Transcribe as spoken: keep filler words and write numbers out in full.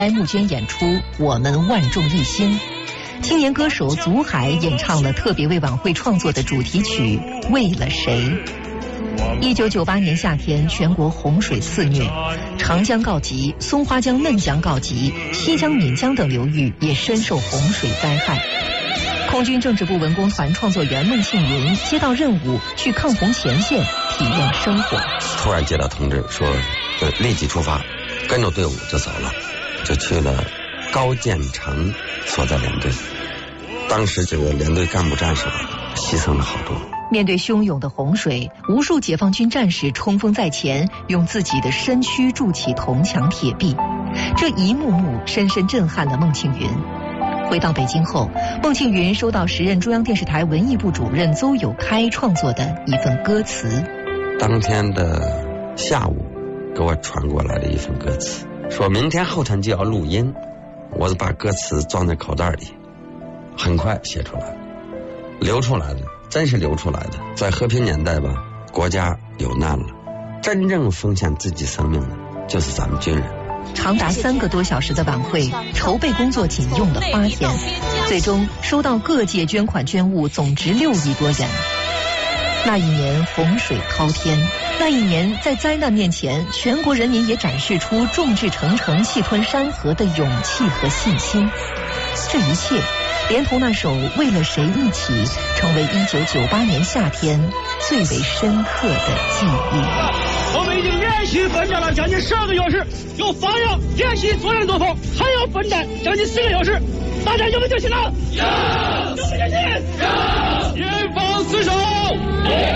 募捐演出《我们万众一心》，青年歌手祖海演唱了特别为晚会创作的主题曲《为了谁》。一九九八年夏天，全国洪水肆虐，长江告急，松花江、嫩江告急，西江、岷江等流域也深受洪水灾害。空军政治部文工团创作员孟庆云接到任务去抗洪前线体验生活。 突然接到通知说，呃，立即出发，跟着队伍就走了。就去了高建成所在连队，当时这个连队干部战士牺牲了好多。 面对汹涌的洪水，无数解放军战士冲锋在前，用自己的身躯筑起铜墙铁壁，这一幕幕深深震撼了孟庆云。回到北京后，孟庆云收到时任中央电视台文艺部主任邹友开创作的一份歌词。 当天的下午给我传过来的一份歌词，说明天后天就要录音，我就把歌词装在口袋里，很快写出来，流出来的，真是流出来的。在和平年代吧，国家有难了，真正奉献自己生命的就是咱们军人。 长达三个多小时的晚会筹备工作仅用了八天，最终收到各界捐款捐物总值六亿多元。那一年洪水滔天，那一年在灾难面前，全国人民也展示出众志成城、气吞山河的勇气和信心。这一切连同那首《为了谁一起》，成为一九九八年夏天最为深刻的记忆。 我们已经连续奋战了将近十二个小时，有发扬演习作战作风，还要奋战将近四个小时。大家有没有决心呢？有！有没有决心？有！严防死守！